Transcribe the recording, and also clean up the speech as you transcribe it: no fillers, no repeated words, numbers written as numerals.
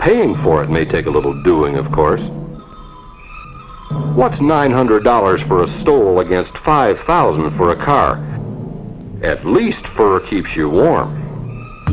Paying for it may take a little doing, of course. What's $900 for a stole against $5,000 for a car? At least fur keeps you warm.